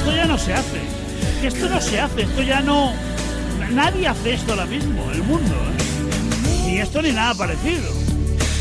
esto ya no se hace. Que esto no se hace, esto ya no... Nadie hace esto ahora mismo, el mundo, ¿eh? Ni esto ni nada parecido.